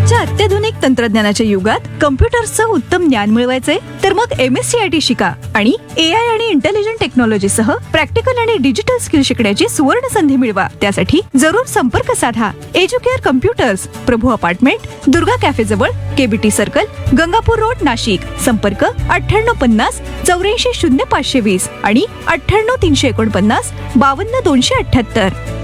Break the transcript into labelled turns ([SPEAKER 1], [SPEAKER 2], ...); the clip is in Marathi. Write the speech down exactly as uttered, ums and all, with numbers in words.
[SPEAKER 1] आजच्या अत्याधुनिक तंत्रज्ञानाच्या युगात कम्प्युटर्सचं उत्तम ज्ञान मिळवायचंय तर मग M S C I T शिका आणि ए आय आणि इंटेलिजंट टेक्नॉलॉजी सह प्रॅक्टिकल आणि डिजिटल स्किल शिकण्याची सुवर्ण संधी मिळवा. त्यासाठी जरूर संपर्क साधा. एज्युकेअर कम्प्युटर्स, प्रभू अपार्टमेंट, दुर्गा कॅफे जवळ, KBT circle, Gangapur road, Nashik. संपर्क अठ्ठ्याण्णव पन्नास चौऱ्याऐंशी शून्य पाचशे वीस आणि अठ्ठ्याण्णव तीनशे एकोणपन्नास बावन्न दोनशे अठ्ठ्याहत्तर.